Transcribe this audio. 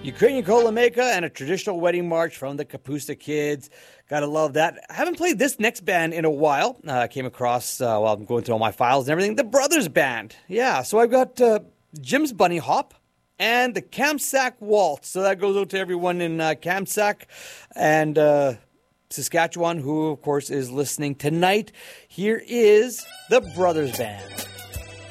Ukrainian Kolomeka and a traditional wedding march from the Kapusta Kids. Gotta love that. I haven't played this next band in a while. I came across, while I'm going through all my files and everything, the Brothers Band. Yeah, so I've got Jim's Bunny Hop and the Kamsack Waltz. So that goes out to everyone in Kamsack and Saskatchewan, who, of course, is listening tonight. Here is the Brothers Band.